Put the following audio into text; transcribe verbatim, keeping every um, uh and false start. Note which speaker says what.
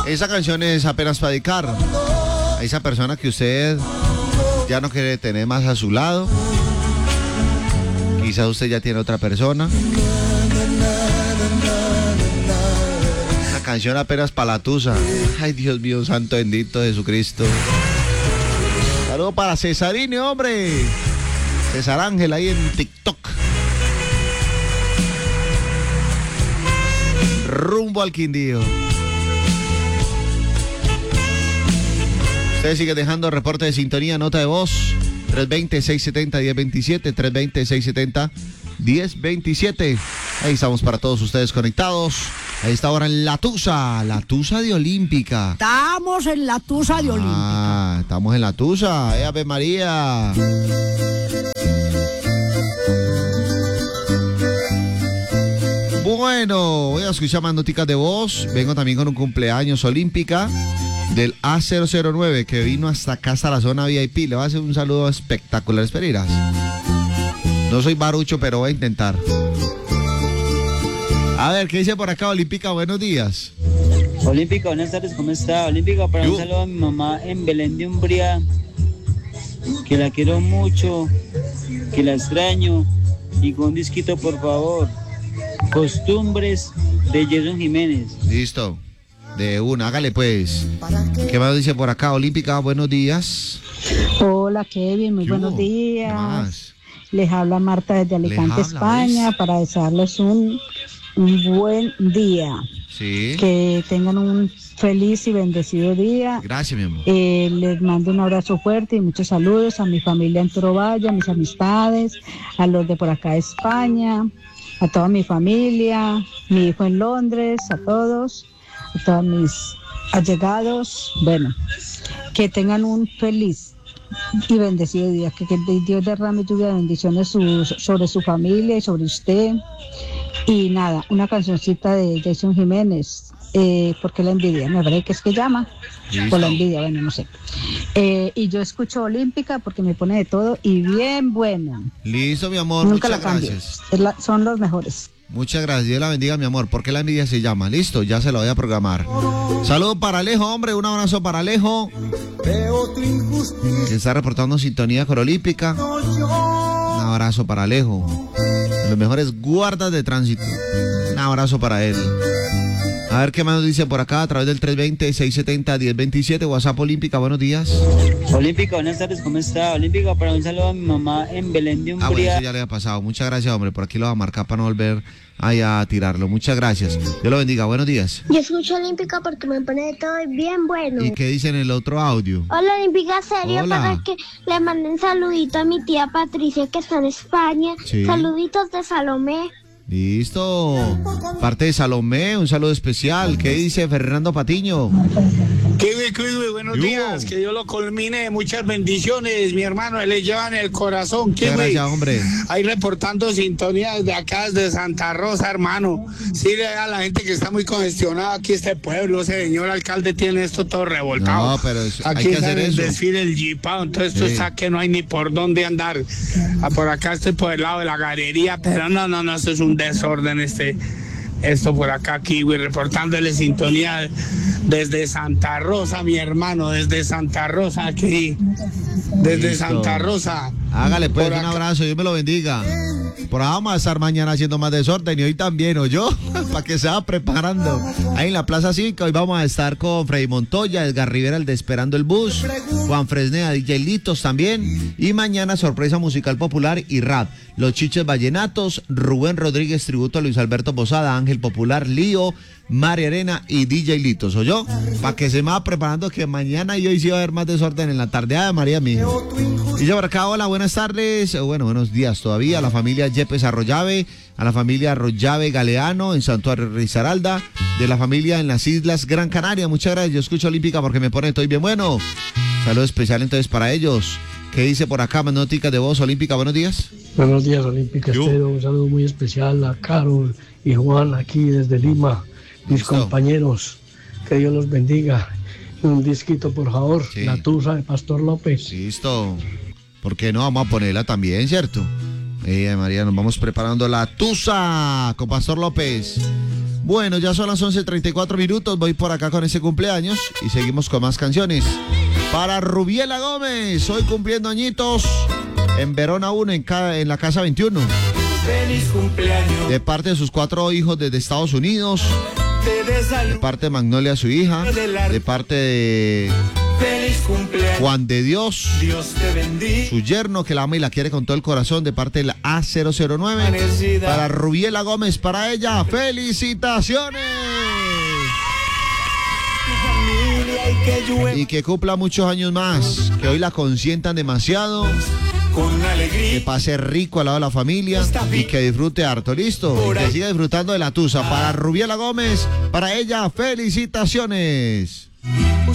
Speaker 1: Esa canción es apenas para dedicar a esa persona que usted ya no quiere tener más a su lado. Quizás usted ya tiene otra persona. La canción apenas para la tusa. Ay, Dios mío, santo bendito Jesucristo. Saludos para Cesarini, hombre. César Ángel ahí en TikTok. Rumbo al Quindío. Ustedes siguen dejando reporte de sintonía, nota de voz. tres dos cero, seis siete cero, uno cero dos siete. tres dos cero, seis siete cero, uno cero dos siete. Ahí estamos para todos ustedes conectados. Ahí está ahora en La Tusa. La Tusa de Olímpica.
Speaker 2: Estamos en La Tusa de Olímpica.
Speaker 1: Ah, estamos en La Tusa. ¡Eh, Ave María! Bueno, voy a escuchar más noticas de voz. Vengo también con un cumpleaños Olímpica del A cero cero nueve que vino hasta acá, hasta la zona V I P. Le voy a hacer un saludo espectacular, esperirás. No soy barucho, pero voy a intentar. A ver, ¿qué dice por acá Olímpica? Buenos días.
Speaker 3: Olímpica, buenas tardes, ¿cómo está? Olímpica, para
Speaker 1: Yo.
Speaker 3: un saludo a mi mamá en Belén de Umbría, que la quiero mucho, que la extraño, y con un disquito, por favor. Costumbres de Jason Jiménez.
Speaker 1: Listo. De una, hágale pues. ¿Qué más dice por acá Olímpica? Buenos días.
Speaker 2: Hola Kevin, muy
Speaker 1: ¿Qué
Speaker 2: buenos
Speaker 1: hubo?
Speaker 2: días.
Speaker 1: ¿Qué más?
Speaker 2: Les habla Marta desde Alicante,
Speaker 1: habla,
Speaker 2: España,
Speaker 1: ¿ves?
Speaker 2: para desearles un, un buen día.
Speaker 1: Sí.
Speaker 2: Que tengan un feliz y bendecido día.
Speaker 1: Gracias, mi amor.
Speaker 2: Eh, les mando un abrazo fuerte y muchos saludos a mi familia en Trovalla, a mis amistades, a los de por acá de España, a toda mi familia, mi hijo en Londres, a todos, a todos mis allegados. Bueno, que tengan un feliz y bendecido día, que, que Dios derrame lluvia de bendiciones su, sobre su familia y sobre usted. Y nada, una cancioncita de Jason Jiménez, eh, porque la envidia, me parece que es que llama,
Speaker 1: Listo.
Speaker 2: por la envidia, bueno, no sé. Eh, y yo escucho Olímpica porque me pone de todo y bien buena.
Speaker 1: Listo, mi amor.
Speaker 2: Nunca
Speaker 1: Muchas
Speaker 2: la cambio,
Speaker 1: gracias.
Speaker 2: es la, son los mejores.
Speaker 1: Muchas gracias. Dios la bendiga, mi amor. ¿Por qué la envidia se llama? Listo, ya se lo voy a programar. Saludos para Alejo, hombre. Un abrazo para Alejo. Que está reportando sintonía con Olímpica. Un abrazo para Alejo. Los mejores guardas de tránsito. Un abrazo para él. A ver qué más nos dice por acá a través del tres dos cero, seis siete cero, uno cero dos siete. WhatsApp Olímpica, buenos días.
Speaker 3: Olímpica, buenas tardes, ¿cómo está? Olímpica, para un saludo a mi mamá en Belén de
Speaker 1: Ah, bueno,
Speaker 3: Umbría.
Speaker 1: eso ya le ha pasado. Muchas gracias, hombre. Por aquí lo va a marcar para no volver ahí a tirarlo. Muchas gracias. Dios lo bendiga. Buenos días.
Speaker 4: Yo escucho Olímpica porque me pone de todo y bien bueno.
Speaker 1: ¿Y qué dice en el otro audio?
Speaker 4: Hola Olímpica, serio,
Speaker 1: Hola.
Speaker 4: para que le manden un saludito a mi tía Patricia que está en España.
Speaker 1: Sí.
Speaker 4: Saluditos de Salomé.
Speaker 1: Listo. Parte de Salomé, un saludo especial. ¿Qué dice Fernando Patiño?
Speaker 5: Kiwi, Kiwi, buenos
Speaker 1: Yo.
Speaker 5: días, que Dios lo culmine, muchas bendiciones, mi hermano, él le lleva en el corazón,
Speaker 1: Muchas
Speaker 5: Kiwi.
Speaker 1: gracias, hombre.
Speaker 5: Ahí reportando sintonía desde acá, desde Santa Rosa, hermano. Sí, le da a la gente que está muy congestionada aquí este pueblo, ese señor alcalde tiene esto todo revoltado.
Speaker 1: No, pero es- hay
Speaker 5: aquí
Speaker 1: que
Speaker 5: está
Speaker 1: hacer
Speaker 5: en el
Speaker 1: eso.
Speaker 5: desfile el jipao, entonces esto
Speaker 1: Sí.
Speaker 5: está que no hay ni por dónde andar. Ah, por acá estoy por el lado de la galería, pero no, no, no, esto es un desorden este. Esto por acá, Kiwi, reportándole sintonía desde Santa Rosa, mi hermano, desde Santa Rosa, aquí, desde
Speaker 1: Listo.
Speaker 5: Santa Rosa.
Speaker 1: Hágale pues
Speaker 5: Por
Speaker 1: un
Speaker 5: acá.
Speaker 1: abrazo, Dios me lo bendiga. Por ahí vamos a estar mañana haciendo más desorden y hoy también, ¿o yo? Para que se va preparando. Ahí en la Plaza Cívica hoy vamos a estar con Freddy Montoya, Edgar Rivera, el de Esperando el Bus, Juan Fresneda, D J Litos también. Y mañana sorpresa musical popular y rap. Los Chiches Vallenatos, Rubén Rodríguez, tributo a Luis Alberto Posada, Ángel Popular, Lío, María Arena y D J Litos, ¿o yo? Para que se me va preparando que mañana y hoy sí va a haber más desorden en la tardeada de María mía. Y yo por acá, hola, buenas tardes, o bueno, buenos días todavía, a la familia Yepes Arroyave, a la familia Arroyave Galeano en Santuario Risaralda, de la familia en las Islas Gran Canaria. Muchas gracias, yo escucho Olímpica porque me pone estoy bien bueno. Saludo especial entonces para ellos. ¿Qué dice por acá? Más noticas de voz Olímpica, buenos días.
Speaker 6: Buenos días, Olímpica
Speaker 1: Yo.
Speaker 6: Estéreo. Un saludo muy especial a Carol y Juan aquí desde Lima, mis
Speaker 1: Listo.
Speaker 6: compañeros. Que Dios los bendiga. Un disquito, por favor.
Speaker 1: Sí.
Speaker 6: La Tusa de Pastor López.
Speaker 1: Listo. ¿Por qué no? Vamos a ponerla también, ¿cierto? Eh, María, nos vamos preparando la Tusa con Pastor López. Bueno, ya son las once treinta y cuatro minutos, voy por acá con ese cumpleaños y seguimos con más canciones. Para Rubiela Gómez, hoy cumpliendo añitos en Verona uno, en, ca- en la casa veintiuno.
Speaker 7: Feliz cumpleaños.
Speaker 1: De parte de sus cuatro hijos desde Estados Unidos, de parte de Magnolia, su hija, de parte de
Speaker 7: Feliz cumpleaños.
Speaker 1: Juan de Dios,
Speaker 7: Dios te bendiga.
Speaker 1: su yerno que la ama y la quiere con todo el corazón, de parte de la A cero cero nueve. Para Rubiela Gómez, para ella, felicitaciones. Y que cumpla muchos años más, que hoy la consientan demasiado,
Speaker 7: Con alegría.
Speaker 1: que pase rico al lado de la familia y que disfrute harto, listo, y que siga disfrutando de la tusa. Para Rubiela Gómez, para ella, felicitaciones.